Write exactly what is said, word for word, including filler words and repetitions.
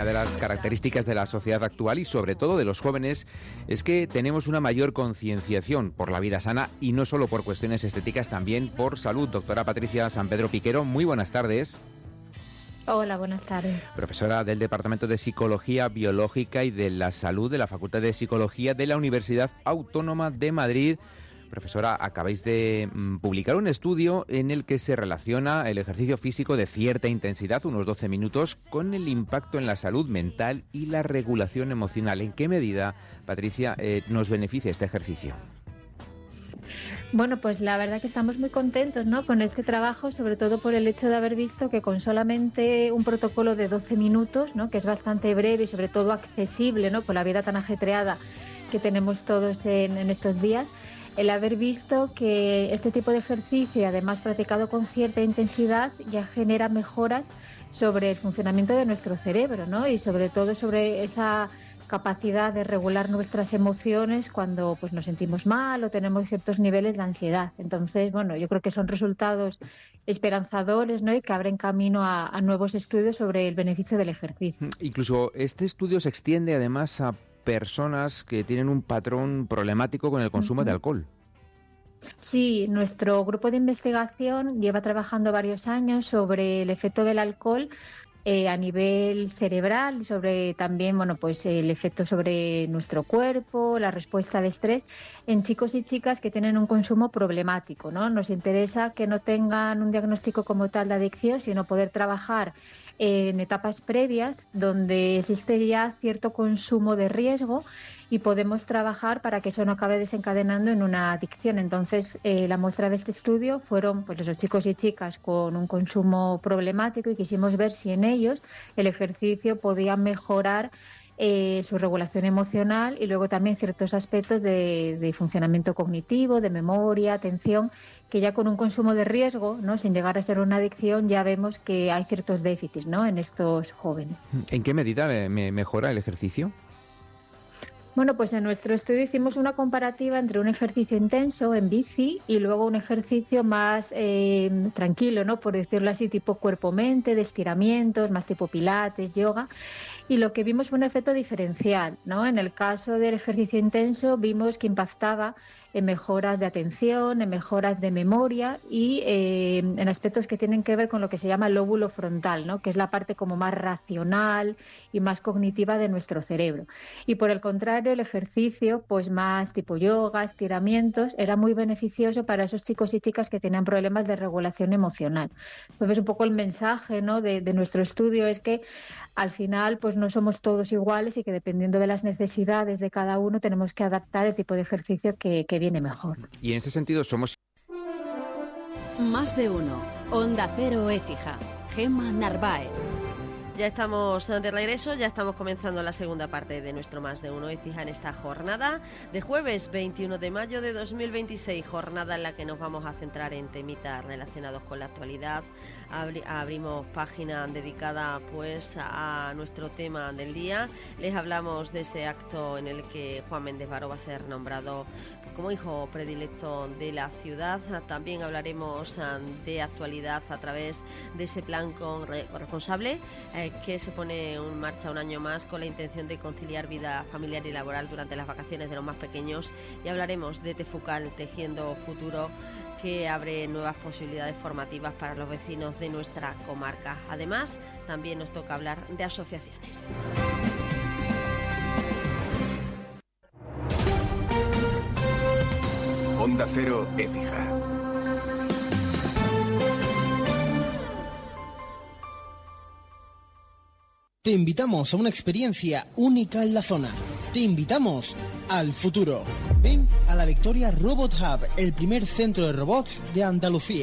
Una de las características de la sociedad actual y sobre todo de los jóvenes es que tenemos una mayor concienciación por la vida sana y no solo por cuestiones estéticas, también por salud. Doctora Patricia San Pedro Piquero, muy buenas tardes. Hola, buenas tardes. Profesora del Departamento de Psicología Biológica y de la Salud de la Facultad de Psicología de la Universidad Autónoma de Madrid. Profesora, acabáis de mm, publicar un estudio en el que se relaciona el ejercicio físico de cierta intensidad, unos doce minutos, con el impacto en la salud mental y la regulación emocional. ¿En qué medida, Patricia, eh, nos beneficia este ejercicio? Bueno, pues la verdad que estamos muy contentos, ¿no?, con este trabajo, sobre todo por el hecho de haber visto que con solamente un protocolo de doce minutos, ¿no?, que es bastante breve y sobre todo accesible, ¿no?, con la vida tan ajetreada que tenemos todos en, en estos días, el haber visto que este tipo de ejercicio, además practicado con cierta intensidad, ya genera mejoras sobre el funcionamiento de nuestro cerebro, ¿no?, y sobre todo sobre esa capacidad de regular nuestras emociones cuando pues nos sentimos mal o tenemos ciertos niveles de ansiedad. Entonces, bueno, yo creo que son resultados esperanzadores, ¿no?, y que abren camino a, a nuevos estudios sobre el beneficio del ejercicio. Incluso este estudio se extiende además a personas que tienen un patrón problemático con el consumo uh-huh. de alcohol. Sí, nuestro grupo de investigación lleva trabajando varios años sobre el efecto del alcohol Eh, a nivel cerebral, sobre también, bueno, pues el efecto sobre nuestro cuerpo, la respuesta de estrés en chicos y chicas que tienen un consumo problemático, ¿no? Nos interesa que no tengan un diagnóstico como tal de adicción, sino poder trabajar en etapas previas donde existe ya cierto consumo de riesgo y podemos trabajar para que eso no acabe desencadenando en una adicción. Entonces, eh, la muestra de este estudio fueron pues esos chicos y chicas con un consumo problemático y quisimos ver si en ellos el ejercicio podía mejorar eh, su regulación emocional y luego también ciertos aspectos de, de funcionamiento cognitivo, de memoria, atención, que ya con un consumo de riesgo, ¿no?, sin llegar a ser una adicción, ya vemos que hay ciertos déficits, ¿no?, en estos jóvenes. ¿En qué medida me mejora el ejercicio? Bueno, pues en nuestro estudio hicimos una comparativa entre un ejercicio intenso en bici y luego un ejercicio más eh, tranquilo, ¿no?, por decirlo así, tipo cuerpo-mente, de estiramientos, más tipo pilates, yoga, y lo que vimos fue un efecto diferencial, ¿no? En el caso del ejercicio intenso vimos que impactaba en mejoras de atención, en mejoras de memoria y eh, en aspectos que tienen que ver con lo que se llama el lóbulo frontal, ¿no?, que es la parte como más racional y más cognitiva de nuestro cerebro. Y por el contrario, el ejercicio, pues más tipo yoga, estiramientos, era muy beneficioso para esos chicos y chicas que tenían problemas de regulación emocional. Entonces, un poco el mensaje, ¿no?, de, de nuestro estudio es que al final pues no somos todos iguales y que dependiendo de las necesidades de cada uno tenemos que adaptar el tipo de ejercicio que, que viene mejor. Y en ese sentido somos... Más de uno. Onda Cero Écija. Gemma Narváez. Ya estamos de regreso, ya estamos comenzando la segunda parte de nuestro Más de Uno Écija en esta jornada de jueves veintiuno de mayo de dos mil veintiséis, jornada en la que nos vamos a centrar en temitas relacionados con la actualidad. Abri- abrimos página dedicada pues a nuestro tema del día. Les hablamos de ese acto en el que Juan Méndez Baró va a ser nombrado como hijo predilecto de la ciudad. También hablaremos de actualidad a través de ese plan con re- responsable eh, que se pone en marcha un año más con la intención de conciliar vida familiar y laboral durante las vacaciones de los más pequeños, y hablaremos de Tefucal Tejiendo Futuro, que abre nuevas posibilidades formativas para los vecinos de nuestra comarca. Además, también nos toca hablar de asociaciones. Onda Cero Écija. Te invitamos a una experiencia única en la zona. Te invitamos al futuro. Ven a la Victoria Robot Hub, el primer centro de robots de Andalucía.